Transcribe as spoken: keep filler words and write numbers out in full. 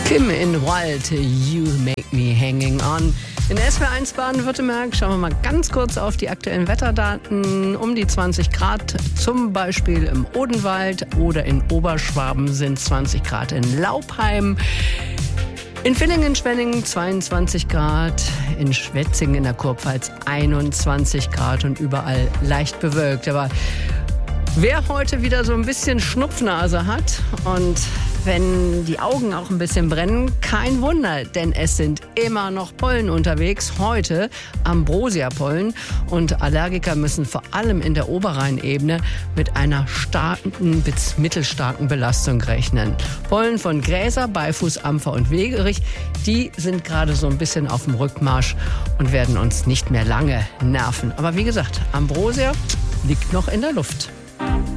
Kim in Wild, You Make Me Hanging On. In S W R eins Baden-Württemberg schauen wir mal ganz kurz auf die aktuellen Wetterdaten. Um die zwanzig Grad, zum Beispiel im Odenwald, oder in Oberschwaben sind zwanzig Grad in Laupheim. In Villingen-Schwenningen zweiundzwanzig Grad, in Schwetzingen in der Kurpfalz einundzwanzig Grad und überall leicht bewölkt. Aber wer heute wieder so ein bisschen Schnupfnase hat und wenn die Augen auch ein bisschen brennen, kein Wunder, denn es sind immer noch Pollen unterwegs. Heute Ambrosia-Pollen, und Allergiker müssen vor allem in der Oberrheinebene mit einer starken bis mittelstarken Belastung rechnen. Pollen von Gräser, Beifuß, Ampfer und Wegerich, die sind gerade so ein bisschen auf dem Rückmarsch und werden uns nicht mehr lange nerven. Aber wie gesagt, Ambrosia liegt noch in der Luft.